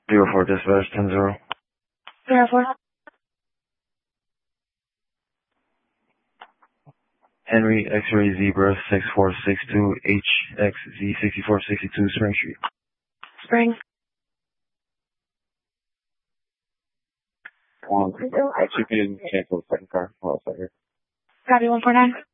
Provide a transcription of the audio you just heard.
04 dispatch 10-0. 04. Henry X-ray Zebra 6462 HXZ 6462 Spring Street. Spring. You can cancel the second car while it's here. Copy 149.